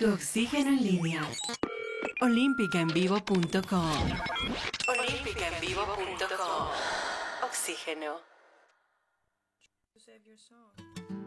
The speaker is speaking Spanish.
Tu oxígeno en línea. Olímpicaenvivo.com. Olímpicaenvivo.com. Oxígeno. Save your song.